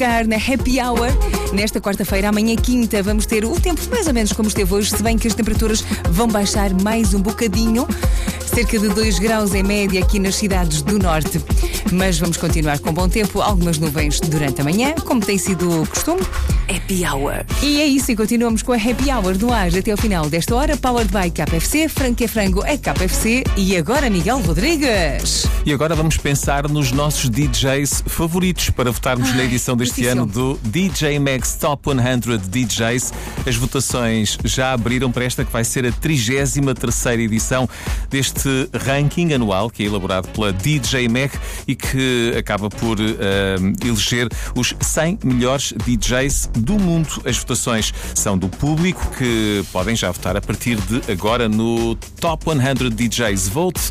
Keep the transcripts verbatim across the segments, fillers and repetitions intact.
Na Happy Hour, nesta quarta-feira, amanhã quinta, vamos ter o tempo mais ou menos como esteve hoje, se bem que as temperaturas vão baixar mais um bocadinho, cerca de dois graus em média aqui nas cidades do norte. Mas vamos continuar com bom tempo, algumas nuvens durante a manhã, como tem sido o costume. Happy Hour. E é isso, e continuamos com a Happy Hour no ar até ao final desta hora. Powered by K F C, Franco é Frango é K F C e agora Miguel Rodrigues. E agora vamos pensar nos nossos D Js favoritos para votarmos Ai, na edição deste difícil. ano do D J Mag's Top cem D Js. As votações já abriram para esta que vai ser a trigésima terceira edição deste ranking anual que é elaborado pela D J Mag e que acaba por uh, eleger os cem melhores D Js do mundo. As votações são do público, que podem já votar a partir de agora no Top cem D Js. Vote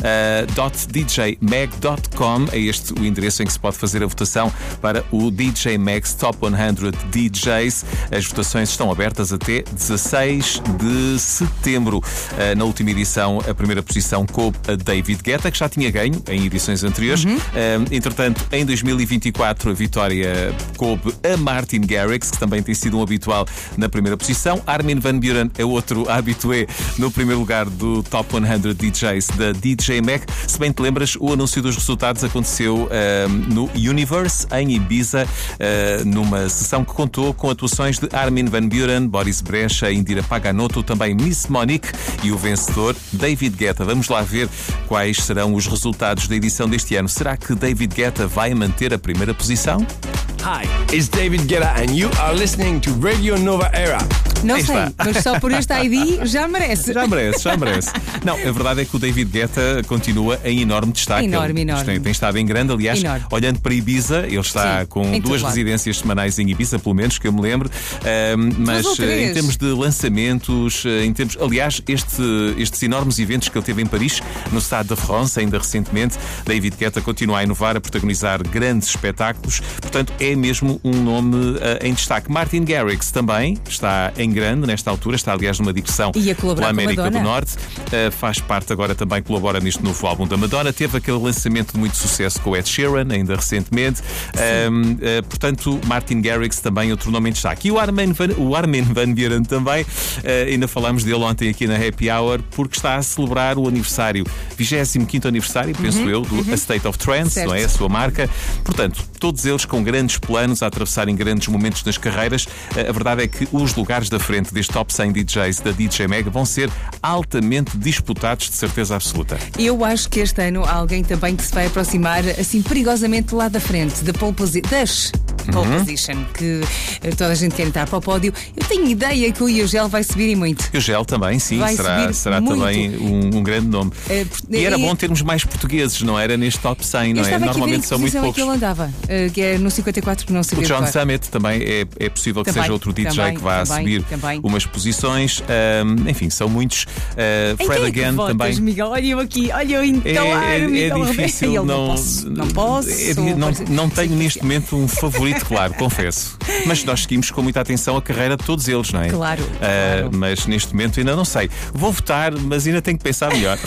dot d j mag dot com é este o endereço em que se pode fazer a votação para o D J Mag's Top cem D Js. As votações estão abertas até dezasseis de setembro. Uh, na última edição, a primeira posição coube a David Guetta, que já tinha ganho em edições anteriores. Uhum. Uh, entretanto, em dois mil e vinte e quatro, a vitória coube a Martin Garrix, que também tem sido um habitual na primeira posição. Armin van Buuren é outro habitué no primeiro lugar do Top cem D Js da D J Mag. Se bem te lembras, o anúncio dos resultados aconteceu uh, no Universe, em Ibiza, uh, numa sessão que contou com atuações de Armin van Buuren, Boris Brecha, Indira Paganotto, também Miss Monique e o vencedor David Guetta. Vamos lá ver quais serão os resultados da edição deste ano. Será que David Guetta vai manter a primeira posição? Hi, it's David Guetta and you are listening to Radio Nova Era. Não sei, mas só por este I D já merece. Já merece, já merece. Não, a verdade é que o David Guetta continua em enorme destaque. Enorme, ele enorme. Tem, tem estado em grande, aliás, enorme. Olhando para Ibiza, ele está Sim, com duas residências semanais em Ibiza, pelo menos que eu me lembro. Um, mas em termos de lançamentos, em termos, aliás, este, estes enormes eventos que ele teve em Paris, no Stade de France, ainda recentemente, David Guetta continua a inovar, a protagonizar grandes espetáculos. Portanto, é mesmo um nome uh, em destaque. Martin Garrix também está em grande nesta altura, está aliás numa digressão pela América do Norte, uh, faz parte agora também, colabora neste novo álbum da Madonna, teve aquele lançamento de muito sucesso com o Ed Sheeran, ainda recentemente. Um, uh, portanto, Martin Garrix também outro nome em destaque. E o Armin Van, o Armin Van Buuren também, uh, ainda falámos dele ontem aqui na Happy Hour, porque está a celebrar o aniversário, vigésimo quinto aniversário, penso uhum, eu, do uhum. A State of Trance, certo. Não é? A sua marca. Portanto, todos eles com grandes planos, a atravessarem grandes momentos nas carreiras. A verdade é que os lugares da frente deste Top cem D Js da D J Mag vão ser altamente disputados, de certeza absoluta. Eu acho que este ano há alguém também que se vai aproximar assim perigosamente lá da frente, da pole posi- das pole uhum. position, que toda a gente quer entrar para o pódio. Eu tenho ideia que o Iogel vai subir e muito. O Iogel também, sim, vai será, será também um, um grande nome. Uh, e era e... bom termos mais portugueses, não era? Neste Top cem, não é? Normalmente são muito poucos. Que ele andava, uh, que é no cinquenta e quatro que não sabia. O John claro. Summit também é, é possível que também, seja outro D J também, que vá também, subir também. umas posições. Um, enfim, são muitos. Uh, Fred é Again votas, também. Miguel, olha eu aqui, olha eu então. É, é, Miguel, é difícil, eu não, não posso. Não, posso, é, não, não tenho neste momento um favorito, claro, confesso. Mas nós seguimos com muita atenção a carreira de todos eles, não é? Claro. Uh, claro. Mas neste momento ainda não sei. Vou votar, mas ainda tenho que pensar melhor.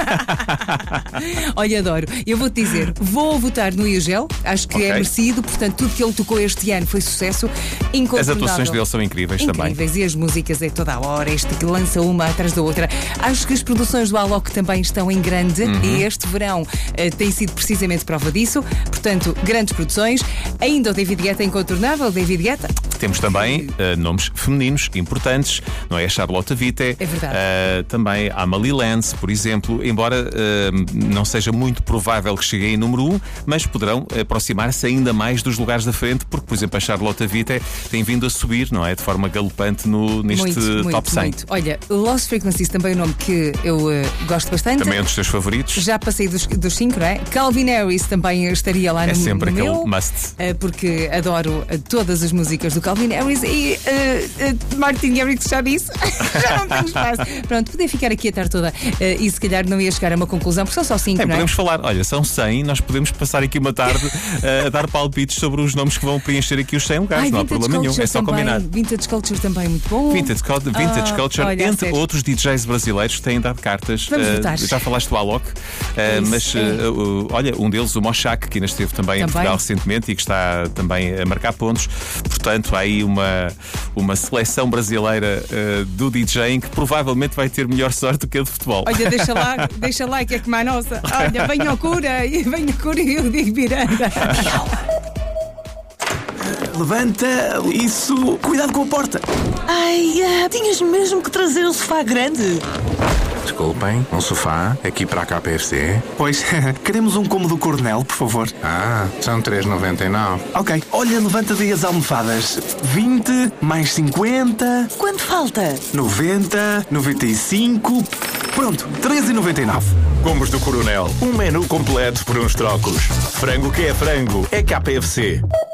Olha, adoro. Eu vou-te dizer, vou votar no Iogel, acho que okay. é merecido, portanto, tudo que ele tocou este ano foi sucesso. As atuações dele são incríveis, incríveis também. Incríveis, e as músicas é toda a hora, este que lança uma atrás da outra. Acho que as produções do Alok também estão em grande uhum. e este verão uh, tem sido precisamente prova disso. Portanto, grandes produções. Ainda o David Guetta é incontornável, David Guetta. Temos também uh, nomes femininos importantes, não é? A Charlotte Witte, é verdade. Uh, também a Amelie Lance, por exemplo, embora uh, não seja muito provável que cheguem em número um, mas poderão aproximar-se ainda mais dos lugares da frente, porque, por exemplo, a Charlotte Witte tem vindo a subir, não é? De forma galopante no, neste muito, Top cem. Muito. Olha, Lost Frequencies também é um nome que eu uh, gosto bastante. Também é um dos teus favoritos. Já passei dos, dos cinco, não é? Calvin Harris também estaria lá é no, sempre no aquele meu, must. Uh, porque adoro uh, todas as músicas do Calvin Calvin Harris e uh, uh, Martin Garrix já disse. Já não tenho espaço. Pronto, podia ficar aqui a tarde toda uh, e se calhar não ia chegar a uma conclusão, porque são só cinco, é, não é? Podemos falar, olha, são cem, nós podemos passar aqui uma tarde uh, a dar palpites sobre os nomes que vão preencher aqui os cem lugares, Ai, não há problema nenhum, é só também. combinar. Vintage Culture também, muito bom. Vintage, vintage Ah, Culture, olha, entre sério. outros D Js brasileiros que têm dado cartas. Vamos uh, votar. já falaste do Alok, uh, Isso, mas é. uh, uh, olha, um deles, o Moshak, que ainda esteve também, em Também. Portugal recentemente e que está também a marcar pontos. Portanto, há aí uma, uma seleção brasileira uh, do DJing que provavelmente vai ter melhor sorte do que a de futebol. Olha, deixa lá, deixa lá que é como a nossa. Olha, venha ao cura, e venha ao cura e eu digo Miranda. Levanta, isso. Cuidado com a porta. Ai, ah, tinhas mesmo que trazer o sofá grande. Desculpem, um sofá aqui para a K P F C? Pois, queremos um como do Coronel, por favor. Ah, são três reais e noventa e nove. Ok, olha, levanta daí as almofadas. vinte, mais cinquenta, Quanto falta? noventa, noventa e cinco. Pronto, três reais e noventa e nove. Combos do Coronel. Um menu completo por uns trocos. Frango que é frango é K P F C.